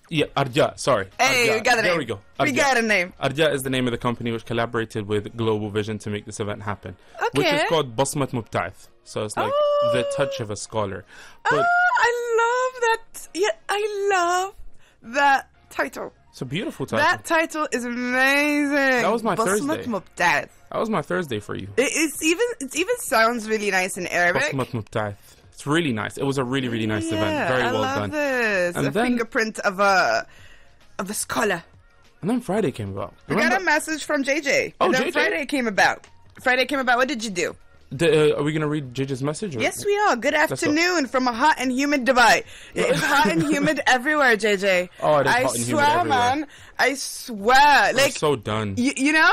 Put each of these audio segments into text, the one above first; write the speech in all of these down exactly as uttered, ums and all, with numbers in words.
Yeah, Arja, sorry. Hey, Arja. we got a name. There we go. Arja. We got a name. Arja is the name of the company which collaborated with Global Vision to make this event happen. Okay. Which is called Basmat Mubta'ith. So it's like Oh. the touch of a scholar. But Oh, I love that. Yeah, I love that title. it's a beautiful title. That title is amazing. That was my Basmat Thursday. Mubta'ith. That was my Thursday for you. It, it's even it even sounds really nice in Arabic. Basmat Mubta'ith. It's really nice. It was a really, really nice yeah, event. Very I well love done. This. And a then- fingerprint of a of a scholar. And then Friday came about. We got a message from J J. Oh, and then J J? Friday came about. Friday came about. What did you do? The, uh, are we going to read J J's message? Or? Yes, we are. Good go. afternoon from a hot and humid Dubai. It's hot and humid everywhere, J J. Oh, it is I hot and humid swear, everywhere. man. I swear. I'm Like, so done. you, you know,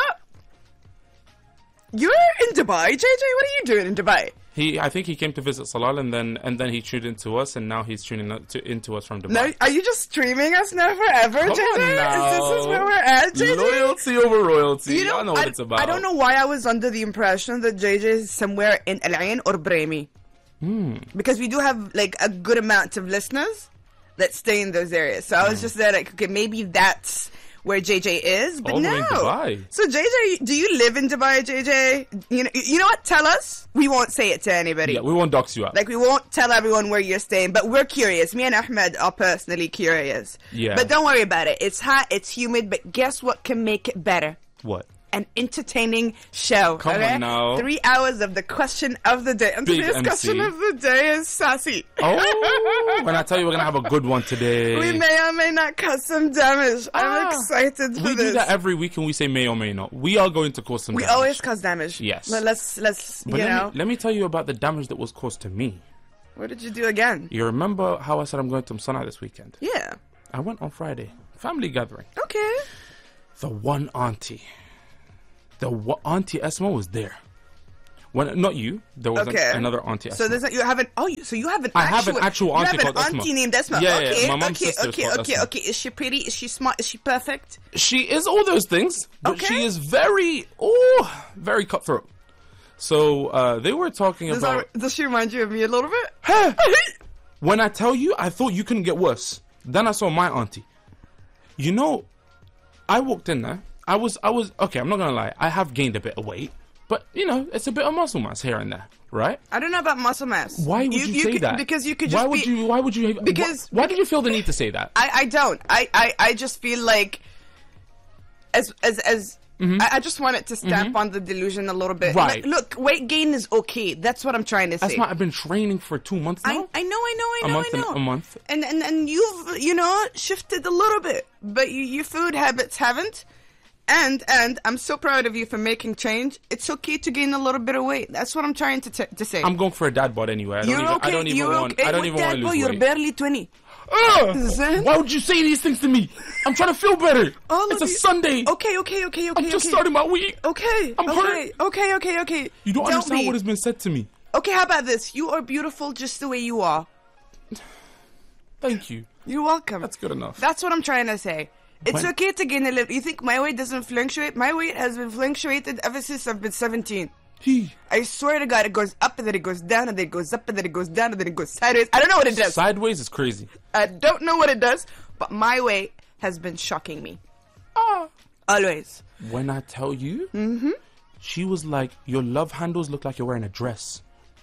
you're in Dubai, J J. What are you doing in Dubai? He, I think he came to visit Salal and then and then he tuned into us and now he's tuning up to, into us from Dubai. No, are you just streaming us now forever, Come J J? on now. Is this is where we're at, J J? Loyalty over royalty. You know, I know what I, it's about. I don't know why I was under the impression that J J is somewhere in Al Ain or Brahmi. Hmm. Because we do have like a good amount of listeners that stay in those areas. So I was just there like, okay, maybe that's where J J is, but All the no. way in Dubai. So J J, do you live in Dubai, J J? You know, you know what? Tell us. We won't say it to anybody. Yeah, we won't dox you out. Like, we won't tell everyone where you're staying, but we're curious. Me and Ahmed are personally curious. Yeah. But don't worry about it. It's hot, it's humid, but guess what can make it better? What? An entertaining show. Come okay? on now. Three hours of the question of the day. And Big today's M C. question of the day is sassy. Oh, when I tell you we're going to have a good one today. We may or may not cause some damage. I'm Ah. excited for We this. do that every week and we say may or may not. We are going to cause some we damage. always cause damage. Yes. But let's, let's But you let know. me, let me tell you about the damage that was caused to me. What did you do again? You remember how I said I'm going to Msana this weekend? Yeah. I went on Friday. Family gathering. Okay. The one auntie. The wa- auntie Esma was there. When not you, there was Okay. an, another auntie Esma. So there's a, you have an oh you, so you have an I actual, have an actual auntie you have called an Esma. auntie named Esma. Yeah, yeah, okay, my mom's okay, sister is okay, called okay, Esma. okay. Is she pretty? Is she smart? Is she perfect? She is all those things, but Okay. she is very, oh, very cutthroat. So uh, they were talking Does, about. that, does she remind you of me a little bit? Hey! When I tell you, I thought you couldn't get worse. Then I saw my auntie. You know, I walked in there. I was, I was okay. I'm not gonna lie. I have gained a bit of weight, but you know, it's a bit of muscle mass here and there, right? I don't know about muscle mass. Why would you, say could, that? Because you could just Why would be, you? Why would you? Because- why, why did you feel the need to say that? I, I don't. I, I, I just feel like as as as Mm-hmm. I, I just wanted to stamp on the delusion a little bit. Right. Like, look, weight gain is okay. That's what I'm trying to say. That's why I've been training for two months I, now. I know, I know, I A know, month I and- know. a month. And and and you've you know shifted a little bit, but you, your food habits haven't. And and I'm so proud of you for making change. It's okay to gain a little bit of weight. That's what I'm trying to t- to say. I'm going for a dad bod anyway. I don't you're even. okay. I don't even you're want. okay I don't with even that, want to boy. lose You're weight. barely twenty. Ugh! Zan? Why would you say these things to me? I'm trying to feel better. All it's of a you- Sunday. Okay, okay, okay, okay. I'm just okay. starting my week. Okay. I'm okay, hurt. Okay, okay, okay. You don't, understand be. what has been said to me. Okay, how about this? You are beautiful just the way you are. Thank you. You're welcome. That's good enough. That's what I'm trying to say. It's When- okay to gain a little. You think my weight doesn't fluctuate? My weight has been fluctuated ever since I've been seventeen. He I swear to God, it goes up and then it goes down and then it goes up and then it goes down and then it goes sideways. I don't know what it does. sideways is crazy. I don't know what it does, but my weight has been shocking me. Ah. Always. When I tell you, mm-hmm. she was like, "Your love handles look like you're wearing a dress."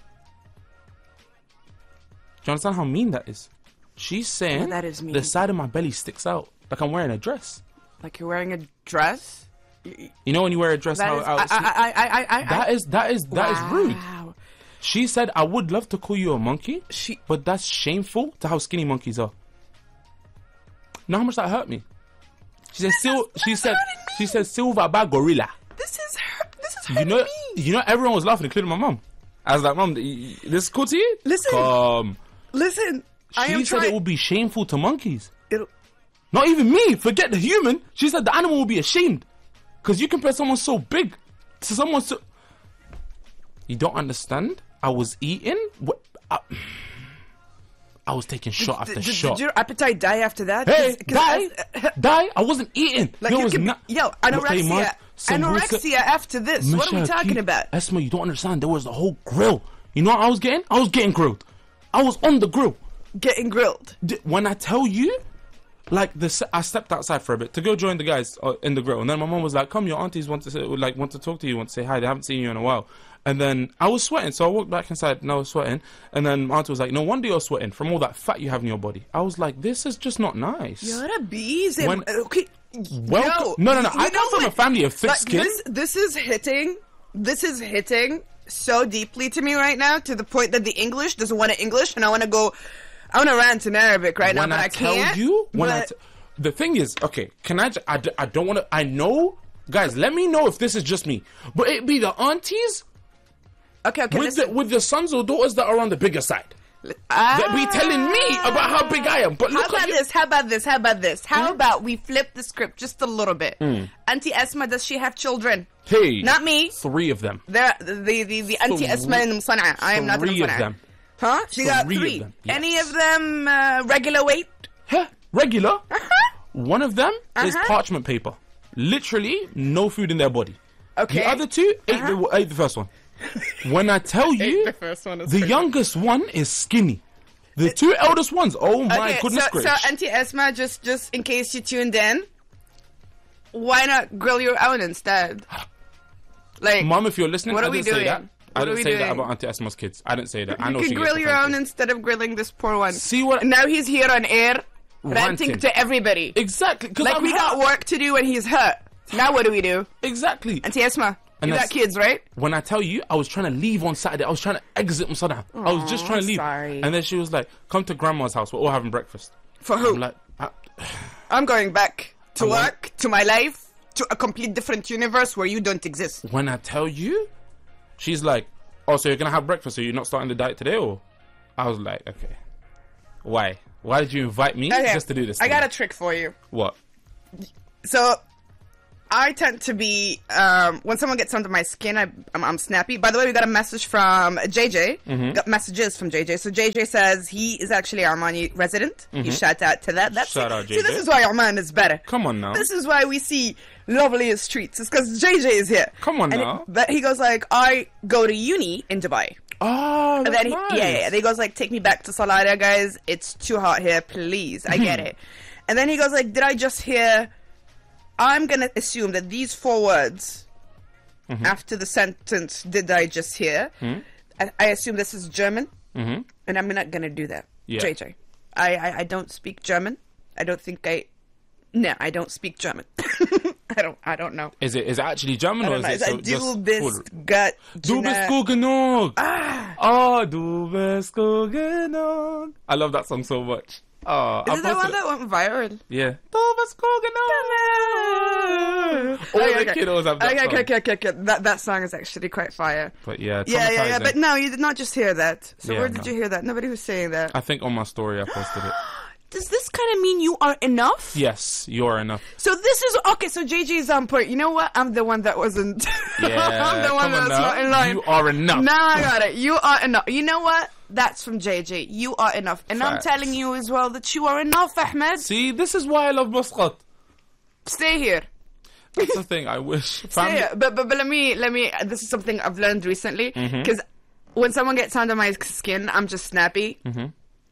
Do you understand how mean that is? She's saying Yeah, that is mean. the side of my belly sticks out like I'm wearing a dress. Like you're wearing a dress? Y- You know when you wear a dress, That how, is, how I, I, I, I, I, that is that is that is rude. Wow. She said, "I would love to call you a monkey, She- but that's shameful to how skinny monkeys are." Know how much that hurt me? She said, Sil- "She said, she said, silver bag gorilla." This is her. This is You hurting know, me. you know, everyone was laughing, including my mom. I was like, "Mom, y- y- this is cool to you?" Listen. Come. Listen, I She am said trying. it would be shameful to monkeys. It'll, Not even me. Forget the human. She said the animal will be ashamed because you compare someone so big to someone so. You don't understand. I was eating. What? I, I was taking shot after did, did, shot. did your appetite die after that? Hey, 'Cause- 'cause die, as- die! I wasn't eating. Like there you was can, not. yo, Look, hey, anorexia, man, some anorexia after this. What are we Misha, talking keep- about? Esma, you don't understand. There was the whole grill. You know what I was getting? I was getting grilled. I was on the grill. Getting grilled. D- When I tell you, Like this, I stepped outside for a bit to go join the guys uh, in the grill, and then my mom was like, "Come, your aunties want to say, like want to talk to you, want to say hi. They haven't seen you in a while." And then I was sweating, so I walked back inside and I was sweating. And then my auntie was like, "No wonder you're sweating from all that fat you have in your body." I was like, "This is just not nice." You're a bees. When- Okay. Welcome. Yo, No, no, no. you I know come from a what? family of thick Like, skin. This, this is hitting. This is hitting so deeply to me right now, to the point that the English doesn't want to English, and I want to go. I want to rant in Arabic right when now, but I, I, tell can't. you, when I but- t- the thing is, okay, can I? J- I, d- I don't want to. I know, guys. Let me know if this is just me, but it be the aunties okay, okay, with the listen. with the sons or daughters that are on the bigger side. Ah. That be telling me about how big I am. But How look about at you. this? How about this? How about this? How Hmm? about we flip the script just a little bit? Auntie Esma, does she have children? Hey, Not me. Three of them. They're, the the the Auntie Three- Esma in Musana'a. I am not in Three of Musana'a. them. Huh? She got Three of three. them, yes. Any of them uh, regular weight? Huh? Regular. Uh-huh. One of them is Uh-huh. parchment paper. Literally, no food in their body. Okay. The other two ate, the, ate the first one. When I tell you, the first one is the crazy. youngest one is skinny. The two eldest ones, oh my Okay, goodness so, gracious. so Auntie Esma, just just in case you tuned in, why not grill your own instead? Like, Mom, if you're listening, What I are we didn't say doing? that. I What are didn't we say that doing? about Auntie Esma's kids. I didn't say that. I know you she can gets grill your own offended. instead of grilling this poor one. See what? And now he's here on air, ranting Ranting. to everybody. Exactly. Because Like I'm we got hurt. work to do when he's hurt. Now what do we do? Exactly. Auntie Esma, And you got that's- kids, right? When I tell you, I was trying to leave on Saturday. I was trying to exit Musada. I was just Aw, trying to leave. sorry. And then she was like, "Come to grandma's house. We're all having breakfast." For who? I'm like, I, I'm going back to I want- work, to my life, to a complete different universe where you don't exist. when I tell you, she's like, "Oh, so you're gonna have breakfast? So you're not starting the diet today?" Or I was like, "Okay, why? Why did you invite me Okay, just to do this?" I to got me?" a trick for you. What? So, I tend to be um, when someone gets under my skin, I, I'm, I'm snappy. By the way, we got a message from J J. Mm-hmm. Got messages from J J. So J J says he is actually a Omani resident. You shout out to that. That's Mm-hmm. Shout it. out, See, J J. this is why Oman is better. Come on now. This is why we see loveliest streets. It's because J J is here. Come on And now. It, but he goes like, I go to uni in Dubai. Oh, And that's then he, nice. yeah, yeah, yeah. Then he goes like, take me back to Salaria, guys. It's too hot here, please. I get it. And then he goes like, did I just hear? I'm gonna assume that these four words Mm-hmm. after the sentence, did I just hear? I, I assume this is German, Mm-hmm. and I'm not gonna do that. Yeah. J J, I, I I don't speak German. I don't think I. No, I don't speak German. I don't. I don't know. Is it is it actually German I or don't is know. it It's so a just du bist full- gut. Du bist gut genug. Ah. Oh, du bist gut genug. I love that song so much. Oh, Is I it the one posted- that went viral? Yeah. Du bist gut genug. All Okay, the okay. kiddos have that okay, song. okay, okay, okay, okay. That that song is actually quite fire. But yeah, Yeah, yeah, yeah. traumatizing. But no, you did not just hear that. So Yeah, where did no. you hear that? Nobody was saying that. I think on my story I posted it. Does this kind of mean you are enough? Yes, you're enough. So this is okay. So J J is on point. You know what? I'm the one that wasn't. Yeah, I'm the one come on that's not in now. line. You are enough. Now I got it. You are enough. You know what? That's from J J. You are enough, and Facts. I'm telling you as well that you are enough, Ahmed. See, this is why I love Muscat. Stay here. That's the thing. I wish. Stay Family- here. But, but but let me let me. This is something I've learned recently Mm-hmm. because when someone gets under my skin, I'm just snappy. Mm-hmm.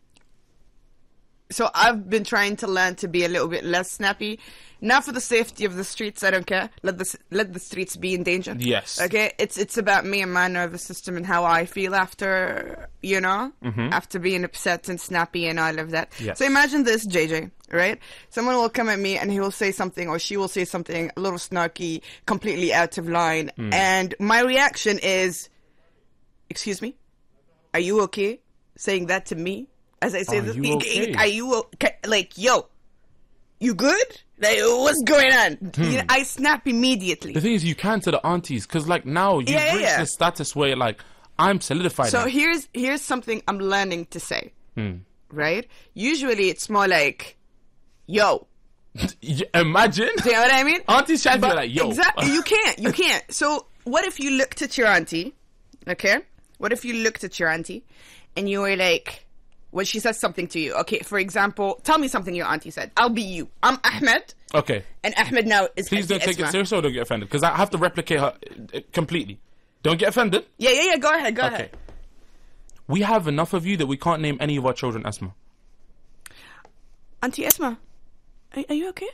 So I've been trying to learn to be a little bit less snappy. Not for the safety of the streets, I don't care. Let the let the streets be in danger. Yes. Okay. It's it's about me and my nervous system and how I feel after you know after being upset and snappy and all of that. Yes. So imagine this, J J. Right? Someone will come at me and he will say something or she will say something a little snarky, completely out of line, and my reaction is, "Excuse me, are you okay?" Saying that to me. As I say, Are this, you okay? are you okay? Like, yo, you good? Like, what's going on? Hmm. You know, I snap immediately. The thing is, you can to the aunties because, like, now you've Yeah, yeah, reached yeah. the status where, like, I'm solidified. So now. here's here's something I'm learning to say. Hmm. Right? Usually it's more like, yo. Y- Imagine Do you know what I mean? aunties trying to be But like, yo. Exactly. You can't. You can't. So what if you looked at your auntie? Okay. What if you looked at your auntie, and you were like, when she says something to you? Okay. For example, tell me something your auntie said. I'll be you. I'm Ahmed, Okay, and Ahmed now is. please Auntie don't take Esma. it seriously or don't get offended because I have to replicate her uh, completely. Don't get offended. Yeah, yeah, yeah. Go ahead. Go Okay. ahead. We have enough of you that we can't name any of our children Asma. Auntie Esma, Are, are you okay?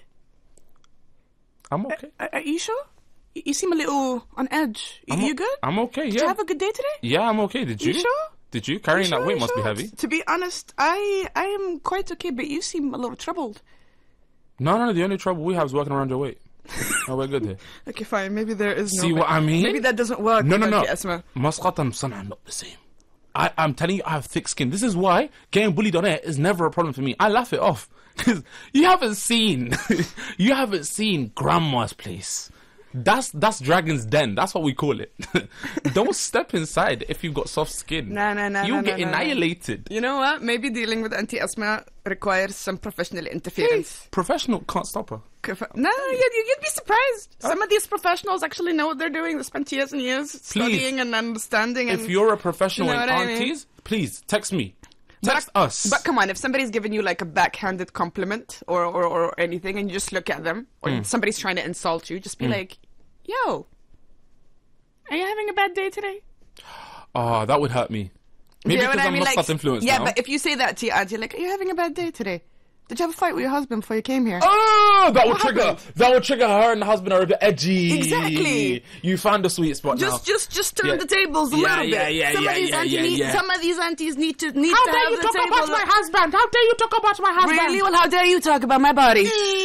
I'm okay. Are, are you sure? You, you seem a little on edge. I'm you o- good? I'm okay, Did yeah. you have a good day today? Yeah, I'm okay. Did you? You sure? Did you? Carrying Sure, that weight must be sure. heavy. To be honest, I I am quite okay, but you seem a little troubled. No, no, the only trouble we have is working around your weight. No, we're good here. Okay, fine. Maybe there is no. See what I mean? Maybe that doesn't work. No, no, no. Okay, Asma. Muscat and Sana are not the same. I, I'm telling you, I have thick skin. This is why getting bullied on air is never a problem for me. I laugh it off. Because you haven't seen, you haven't seen Grandma's place. That's that's Dragon's Den. That's what we call it. Don't step inside if you've got soft skin. No, no, no, You'll no, get no, no. annihilated. You know what? Maybe dealing with Auntie Asma requires some professional interference. Professional can't stop her. Conf- No, you'd, you'd be surprised. Some of these professionals actually know what they're doing. They spent years and years studying and understanding. And If you're a professional You know in what I mean? aunties, please text me. But- Text us. But come on, if somebody's giving you like a backhanded compliment or, or, or anything and you just look at them, or Hmm. somebody's trying to insult you, just be like, yo, are you having a bad day today? Oh, that would hurt me. Maybe Do you know because what I I'm mean? not Like, that influenced yeah, now. but if you say that to your auntie, like, are you having a bad day today? Did you have a fight with your husband before you came here? Oh, that would What trigger. happened? That would trigger her and the husband are a bit edgy. Exactly. You found the sweet spot Just, now. just, just turn Yeah. the tables a Yeah, little yeah, bit. yeah, some yeah, of these yeah, aunties yeah, need, yeah. some of these aunties need to need How to dare have you the talk table. about my husband? How dare you talk about my husband? Really? Well, how dare you talk about my body?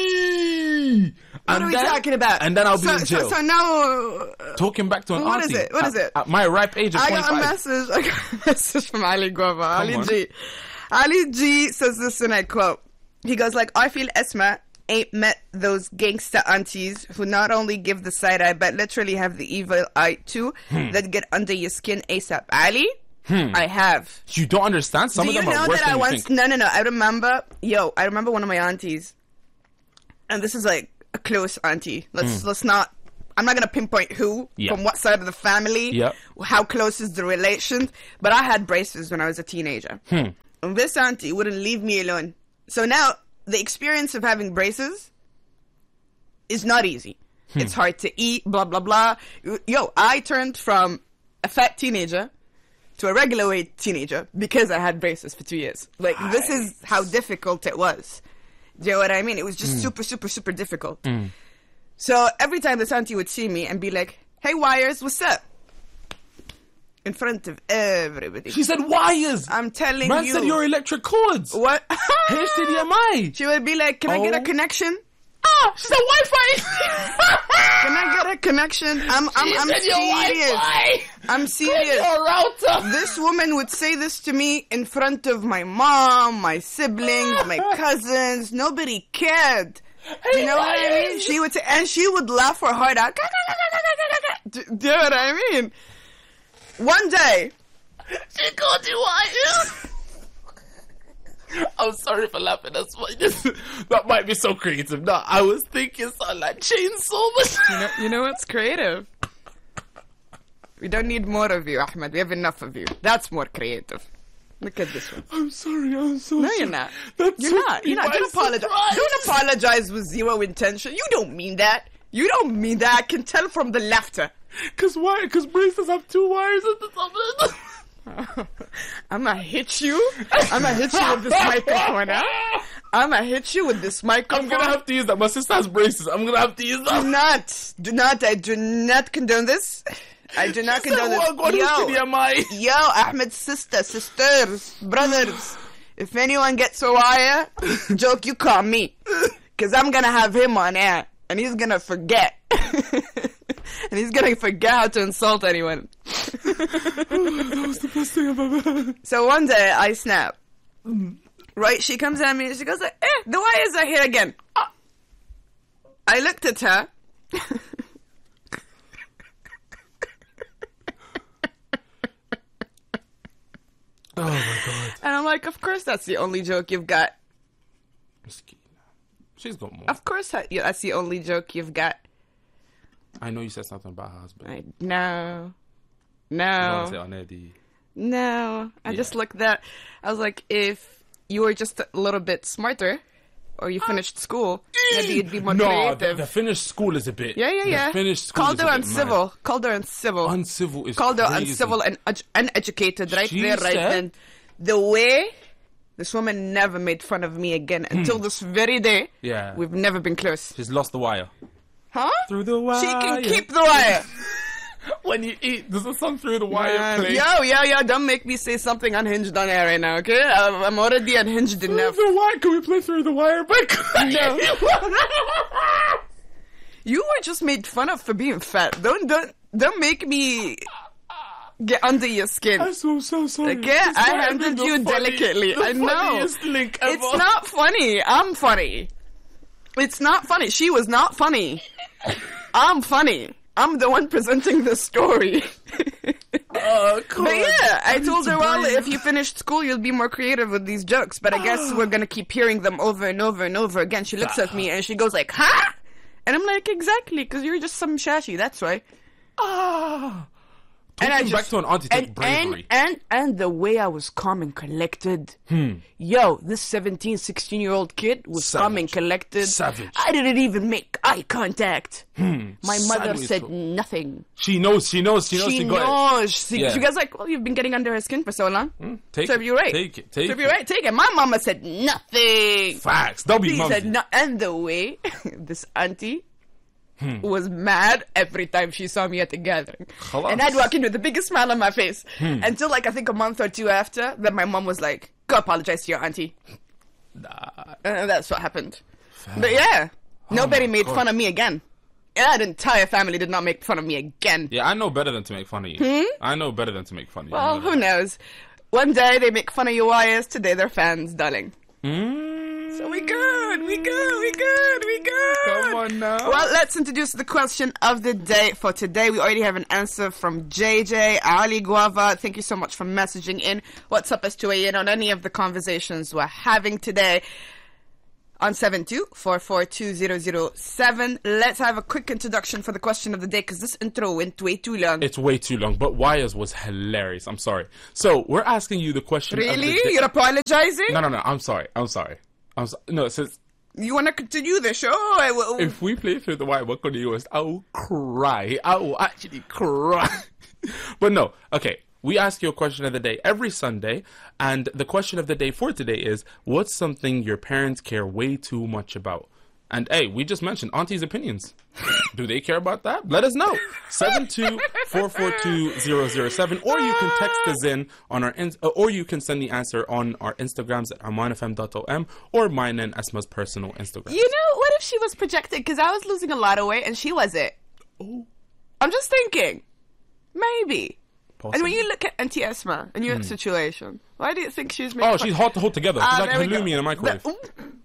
Eee. What And are we then- talking about? And then I'll be so, in jail. So, so now, uh, Talking back to an What is auntie. it? What is at- it? At my ripe age of I got a twenty-five. message. I got a message from Ali Guava. Ali on. G. Ali G says this, and I quote. He goes like, I feel Esma ain't met those gangsta aunties who not only give the side eye, but literally have the evil eye too, Hmm. that get under your skin ASAP. Ali, I have. You don't understand? Some Do of you them know are worse that I than you once? think. No, no, no. I remember. Yo, I remember one of my aunties, and this is like a close auntie. Let's let's not. I'm not gonna pinpoint who Yeah. from what side of the family. Yeah. How close is the relation? But I had braces when I was a teenager, Hmm. and this auntie wouldn't leave me alone. So now the experience of having braces is not easy. Hmm. It's hard to eat. Blah blah blah. Yo, I turned from a fat teenager to a regular weight teenager because I had braces for two years. Like, this is how difficult it was. Do you know what I mean? It was Mm. just super, super, super difficult. So every time this auntie would see me and be like, hey, Wires, what's up? In front of everybody. She said wires. I'm telling Man you. said your electric cords. What? H D M I. She would be like, can I get a Oh. connection? Ah, she said Wi-Fi. Can I get a connection? I'm, I'm, I'm said your serious. Wi-Fi. I'm serious. Your router. This woman would say this to me in front of my mom, my siblings, my cousins. Nobody cared. You know what I mean? She would say, and she would laugh her heart out. Do, do you know what I mean? One day, She called you wires. I'm sorry for laughing. That's why this, that might be so creative. No, I was thinking something like chainsaw. you know, you know what's creative? We don't need more of you, Ahmed. We have enough of you. That's more creative. Look at this one. I'm sorry. I'm so No, sorry. you're not. That You're took not. me You're not. by Don't apologize. surprise. Don't apologize with zero intention. You don't mean that. You don't mean that. I can tell from the laughter. Cause why? Cause braces have two wires at the top of it. I'm gonna hit you. I'm gonna hit you with this microphone, huh? I'm gonna hit you with this microphone. I'm gonna have to use that. My sister has braces. I'm gonna have to use Do that. not. Do not. I do not condone this. I do not condone this. What, what is Yo, H D M I? yo, Ahmed's sister, sisters, brothers. If anyone gets a wire, joke, you call me. Because I'm going to have him on air. And he's going to forget. And he's going to forget how to insult anyone. That was the best thing I've ever heard. So one day, I snap. Right? She comes at me and she goes like, eh, the wires are here again. Ah. I looked at her. Oh my god. And I'm like, of course that's the only joke you've got. Miskina. She's got more. Of course that, yeah, that's the only joke you've got. I know you said something about her husband. I, no. I don't No. say it on air, do you? No. I Yeah. just looked at, I was like, if you were just a little bit smarter, or you finished school, maybe you'd be more no, the, creative. the finished school is a bit. yeah, yeah, yeah. The finished school Called is her a bit uncivil. mad. Called her uncivil. Uncivil is Called her crazy. uncivil and un- uneducated right She there, right said- then. The way This woman never made fun of me again until this very day. Yeah. We've never been close. She's lost the wire. Huh? Through the wire. She can keep the wire. When you eat, there's a song Through the Wire Man, play. yo, yo, yo, don't make me say something unhinged on air right now, okay? I'm, I'm already unhinged Through enough. the Wire. Can we play Through the Wire? No. You were just made fun of for being fat. Don't, don't, don't make me get under your skin. I'm so, so sorry. Okay, This I might have handled been you the funny- delicately. the I know. funniest link ever. It's not funny. I'm funny. It's not funny. She was not funny. I'm funny. I'm the one presenting the story. Oh, God. But yeah, I, I need told to her, well, breathe. if you finished school, you'll be more creative with these jokes. But I guess we're gonna keep hearing them over and over and over again. She looks at me and she goes like, huh? And I'm like, exactly, because you're just some shashi, that's why. Ah. And I Talking back just- to an auntie takes And, bravery. and, and, and the way I was calm and collected. Hmm. Yo, this seventeen, sixteen year old kid was Savage. calm and collected. Savage. I didn't even make eye contact. My mother Sideways said talk. nothing. She knows, she knows, she knows she, She got knows. She, Yeah. she goes like, well, you've been getting under her skin for so long. it. Take Serve it. you right. Take it. Take Serve it. you right. Take it. My mama said nothing. Facts. Don't be She mumsy. said no. And the way this auntie Hmm. was mad every time she saw me at the gathering. Khalas. And I'd walk in with the biggest smile on my face. Hmm. Until like I think a month or two after, then my mom was like, go apologize to your auntie. Nah. And that's what happened. But yeah, nobody Oh my made God. fun of me again. And the entire family did not make fun of me again. Yeah, I know better than to make fun of you. I know better than to make fun of you. Hmm? Well, I know who knows? One day they make fun of your wires, today they're fans, darling. that. Mm. So we good, we good, we good, we good. Come on now. Well, let's introduce the question of the day for today. We already have an answer from J J, Ali Guava. Thank you so much for messaging in. What's up as to weigh in on any of the conversations we're having today on seven two four four two zero zero seven. Let's have a quick introduction for the question of the day because this intro went way too long. It's way too long, but Wires was hilarious. I'm sorry. So, we're asking you the question of Really? the day. You're apologizing? No, no, no. I'm sorry. I'm sorry. I'm so- No, since You want to continue the show? I will- if we play Through the Wire, what could you I will cry. I will actually cry. But no, okay. We ask you a question of the day every Sunday, and the question of the day for today is, what's something your parents care way too much about? And hey, we just mentioned Auntie's opinions. Do they care about that? Let us know. seven two four four two zero zero seven, or you can text us in on our, in- uh, or you can send the answer on our Instagrams at aman f m dot o m or mine and Esma's personal Instagram. You know, what if she was projected? Because I was losing a lot of weight and she wasn't. Oh, I'm just thinking. Maybe. possibly. And when you look at Auntie Esma in your situation, why do you think she's making Oh, fun- she's hot to hold together. She's Ah, like there we go. halloumi in a microwave. The-